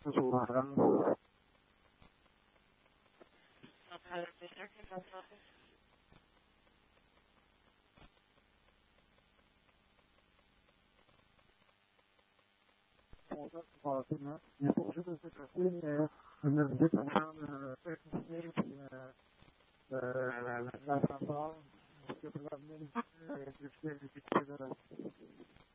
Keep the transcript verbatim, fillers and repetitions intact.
صورة فاطمة يقول شو تقول من البيت عن تكنيك لا تفهم كيف نعمل